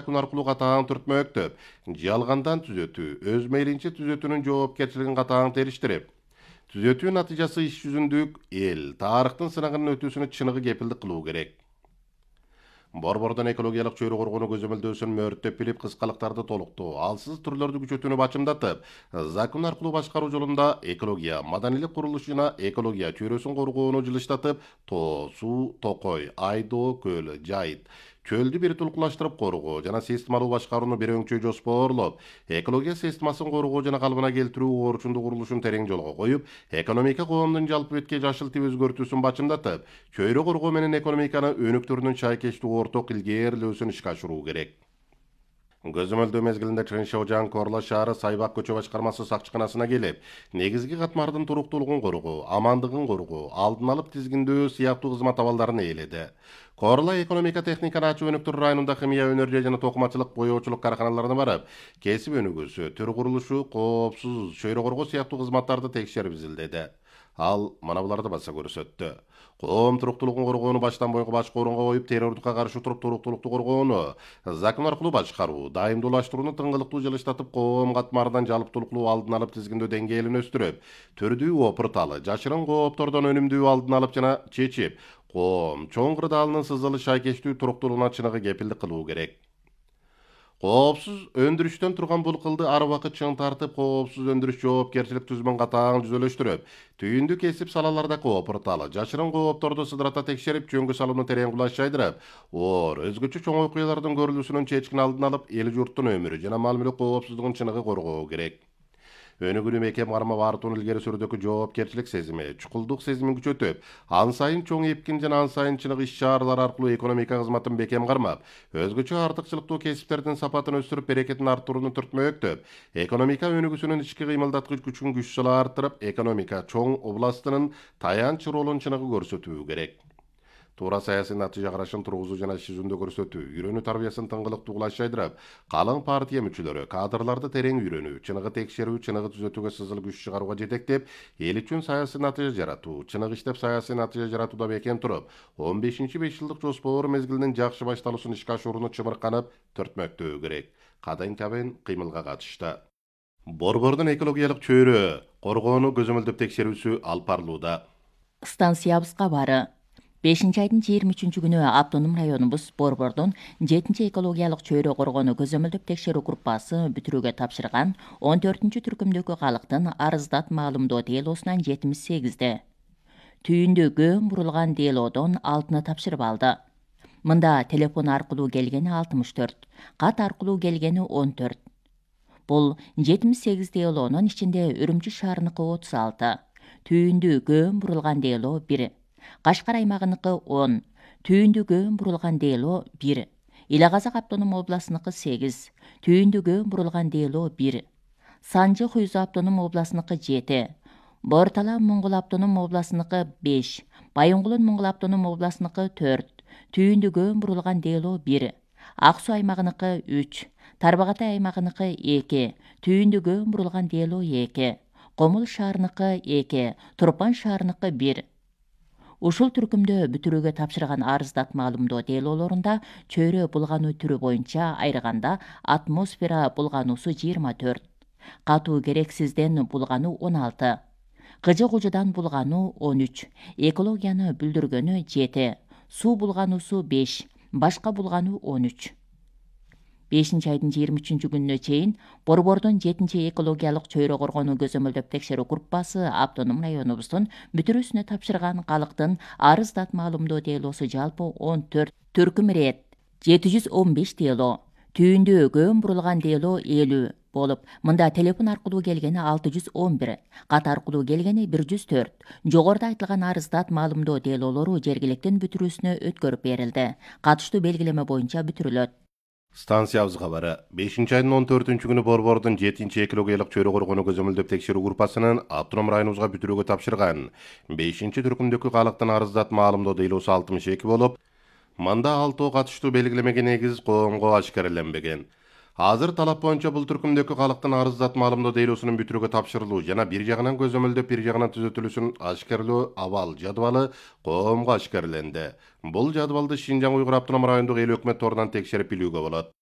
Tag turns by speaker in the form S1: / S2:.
S1: закон аркылуу катаң түртмөктөп, жалгандан түзөтүү, өз мейлинче түзөтүүнүн жоопкерчилигин катаң териштирип, түзөтүү натыйжасы иш жүзүндүк эл тарыхтын сынагынан өтүүсүнө чыныгы кепилдик кылуу керек. Борбордон экологиялык чөйрө коргонуу көзөмөлдөөсүн мөөрттөп билип, кыскалыктарды толуктоо, алсыз түрлөрдү күчөтүүнү бачымдатып, закон аркылуу башкаруу жолунда экология, маданийлик курулуш жана экология чөйрөсүн коргоону жылыштатып, тоо, суу, токой, айдоо, көл, жайыт, чөлдү бир тулкулаштырып коргоо жана системалуу башкарууну бир өңчө жоспоорлоп, экология системасын коргоо жана калыбына келтирүү оорчундуу курулушун терең жолго коюп, экономика коомдун жалпы бетке жашыл тип өзгөртүүсүн бачымдатып, чөйрө коргоо менен экономиканы өнүктүрүүнүн чайкештүү орток илгээрлөөсүн ишке ашыруу керек. Көзөмөлдөө мезгилинде Чыншаожан Корла шаары Сайбак көчө башкармасы сакчыканасына келип, негизги катмардын туруктуулугун коргоо, амандыгын коргоо, алдын алып тизгиндөө сыяктуу кызмат абалдарын ээледи. Корла экономика техниканы ачуу өнүктүрүү районунда химия өнөрү жана токумачылык, боёочулук карканаларына барып, кесип өнүгүүсү, төр курулушу, коопсуз, чөйрө коргоо сыяктуу кызматтарды текшерип изилдеди. Ал мына буларды баса көрсөттү. Коом туруктуулугун коргоону баштан бойго башкы орунга коюп, террордукка каршы туруп туруктуулукту коргоону, закон аркылуу башкаруу, дайымдуулаштырууну тыңгылыктуу жылыштатып, коом катмардан жалптуулуктуу алдын алып тизгиндөө деңгээлин өстүрүп, түрдүү опырталы, жашырын кооптордон өнүмдүү алдын алып жана чечип, коом чоң кырдаалынын сызылы шайкештүү туруктуулугуна чыныгы кепилдик кылуу керек. Коопсуз өндүрүштөн турган бул кылды ар убакыт чың тартып, коопсуз өндүрүш жоопкерчилик түзмөн катаң түзөлөштүрүп, түйүндү кесип салалардагы опырталы, жашырын коопторду сыдырата текшерип, жөнгө салууну терең кулаш жайдырып, оор, өзгөчө чоң окуялардын көрүлүүсүнүн чечкин алдын алып, эл журттун өмүрү жана мал мүлк коопсуздугун чыныгы коргоо керек. Өнүгүүнү бекем кармап артууну илгери сүрүүдөгү жоопкерчилик сезими, чукулдук сезимин күчөтүп, ан сайын чоң эпкин жана ан сайын чыныгы иш чаралар аркылуу экономика кызматын бекем кармап, өзгөчө артыкчылыктуу кесиптердин сапатын өстүрүп, берекетин арттырууну түртмөктөп, экономика өнүгүүсүнүн ички кыймылдаткыч күчүн күч сала арттырып, экономика чоң областынын таянч ролун чыныгы көрсөтүү керек. Туура саясий натыйжа карашын тургузуу жана иш жүзүндө көрсөтүү, үйрөнүү тарбиясын тыңгылыктуу кулаш жайдырып, калың партия мүчөлөрү кадрларды терең үйрөнүү, чыныгы текшерүү, чыныгы түзөтүүгө сызыл күч чыгарууга жетектеп, эл үчүн саясий натыйжа жаратуу, чыныгы иштеп саясий натыйжа жаратууда бекем туруп, 15-5 жылдык жоспоор мезгилинин жакшы башталуусун ишке ашырууну чымырканып түртмөктөө керек. Кадайын кабын кыймылга катышты. Борбордун экологиялык чөйрө коргоону көзөмөлдөп текшерүүсү алып барылууда.
S2: Станциябызга бары 5-айдын 23 күнү автоном районубуз Борбордун 7-экологиялык чөйрө коргоону көзөмөлдөп текшерүү группасы бүтүрүүгө тапшырган 14-түркүмдөгү калктын арыздат маалымдоо делосунан 78-де, түйүндө көм бурулган делодон 6-ны тапшырып алды. Мында телефон аркылуу келгени 64, кат аркылуу келгени 14. Бул 78 делонун ичинде Үрүмчү шаарыныкы 36, түйүндө көм бурулган дело 1, Кашкар аймагыныкы 10, түйүндө көм бурулган дело 1, Ила Казак автоном областыныкы 8, түйүндө көм бурулган дело 1, Санжы Хуйзу автоном областыныкы 7, Бортала Моңгол автоном областыныкы 5, Байоңгулун Моңгол автоном областыныкы 4, түйүндө көм бурулган дело 1, Ак Суу аймагыныкы 3, Тарбагатай аймагыныкы 2, түйүндө көм бурулган дело 2, Комул шаарыныкы 2, Турпан шаарыныкы 1. Ушул түркүмдө бүтүрүүгө тапшырган арыздат маалымдоо делолорунда чөйрө булгануу түрү боюнча айрганда атмосфера булгануусу 24, катуу керексизден булгануу 16, кыжы-кужудан булгануу 13, экологияны бүлдүргөнү 7, суу булгануусу 5, башка булгануу 13. 5-айдын 23 күнүнө чейин Борбордун 7-экологиялык чөйрө коргоону көзөмөлдөп текшерүү группасы автоном районубуздун бүтүрүүсүнө тапшырган калктын арыздат маалымдоо делосу жалпы 14 түркүм рет 715 дело, түйүндө көм бурулган дело 50 болуп, мында телефон аркылуу келгени 611, кат аркылуу келгени 104, жогоруда айтылган арыздат маалымдоо делолору жергиликтин бүтүрүүсүнө өткөрүп берилди. Катыштуу белгилеме боюнча бүтүрүлөт.
S1: Станциябызга бары 5-айдын 14 күнү Борбордун 7-экологиялык чөйрө коргоону көзөмөлдөп текшерүү группасынын автоном районубузга бүтүрүүгө тапшырган 5-түркүмдөгү калктын арыздат маалымдоо делосу 62 болуп, мында 6 катыштуу белгилемеге негиз коомго ашкареленбеген. Азыр талап боюнча бул түркүмдөгү калктын арыздат маалымдоо делосунун бүтүрүүгө тапшырылуу жана бир жагынан көзөмөлдөп, бир жагынан түзөтүлүүсүн ашкарлоо абал жадыбалы коомго ашкареленди. Бул жадыбалды Шинжаң Уйгур автоном райондук эл өкмөт торунан текшерип билүүгө болот.